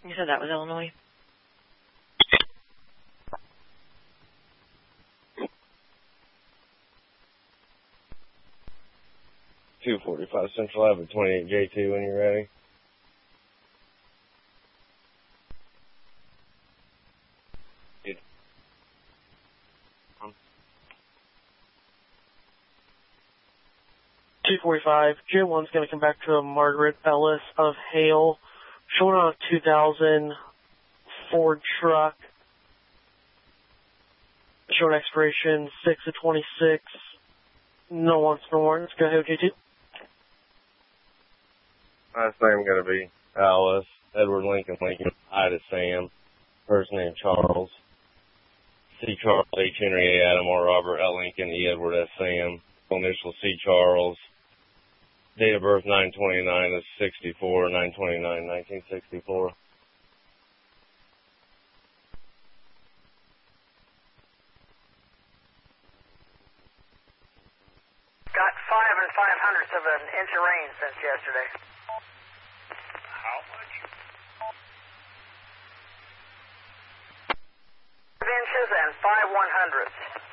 You said that was Illinois? .245 Central Ave, 28J2 when you're ready. .245, J1's going to come back to a Margaret Ellis of Hale, showing on a 2000 Ford truck, showing expiration 6/26, no wants, no warrants. Go ahead, J2. Last name going to be Alice, Edward Lincoln, Ida Sam, first name Charles, C. Charles, H. Henry, A. Adam, R. Robert, L. Lincoln, E. Edward, S. Sam, initial C. Charles, date of birth 9/29 is 64, 9/29/1964. Got 5 5/500 of an inch of rain since yesterday. How much? 5 inches and 5/100.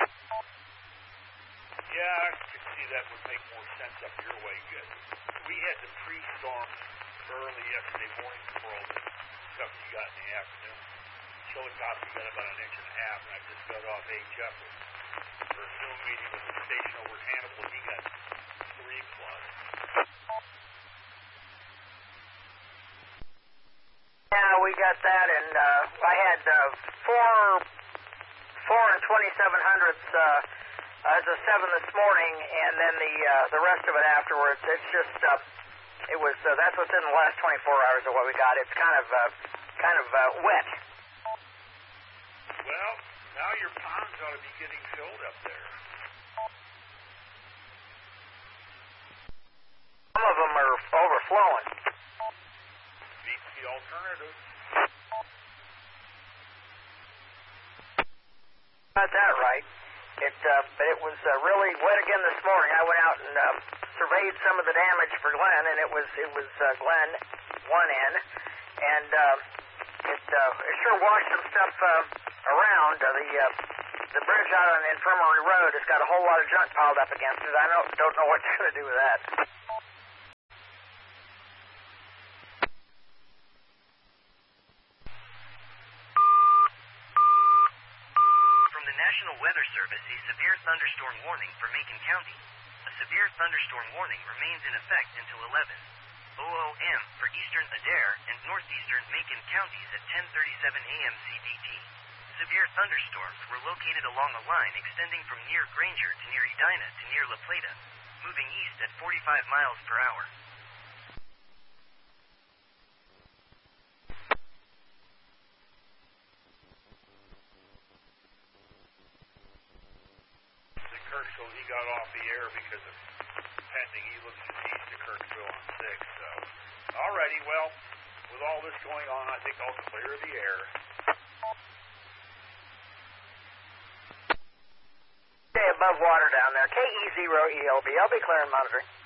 Yeah, I could see that would make more sense up your way. Good. We had the pre-storm early yesterday morning for all the stuff you got in the afternoon. Chillicothe, we got about 1.5 inches, and I just got off HF for a Zoom meeting with the station over at Hannibal. He got 3+. Yeah, we got that, and I had 4 and 27/100 as of 7 this morning, and then the rest of it afterwards. It's just it was that's what's in the last 24 hours of what we got. It's kind of wet. Well, now your ponds ought to be getting filled up there. Some of them are overflowing. Beats the alternative. Got that right. But it was really wet again this morning. I went out and surveyed some of the damage for Glenn, and it was Glenn 1N, and it sure washed some stuff around. The bridge out on Infirmary Road has got a whole lot of junk piled up against it. I don't know what they're going to do with that. National Weather Service a severe thunderstorm warning for Macon County. A severe thunderstorm warning remains in effect until 11 OOM for eastern Adair and northeastern Macon counties at 10:37 a.m. CDT. Severe thunderstorms were located along a line extending from near Granger to near Edina to near La Plata, moving east at 45 miles per hour. Kirksville, he got off the air because of pending. He looks east to Kirksville on 6. So, alrighty, well, with all this going on, I think I'll clear the air. Stay above water down there. KE0ELB. I'll be clearing monitoring.